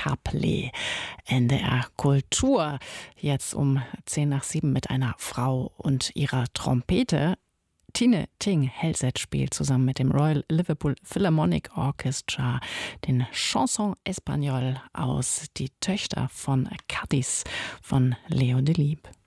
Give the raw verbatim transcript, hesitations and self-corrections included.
Kaplé. N D R Kultur. Jetzt um zehn nach sieben mit einer Frau und ihrer Trompete. Tine Ting Hellset spielt zusammen mit dem Royal Liverpool Philharmonic Orchestra den Chanson Espagnol aus Die Töchter von Cádiz von Leo Delibes.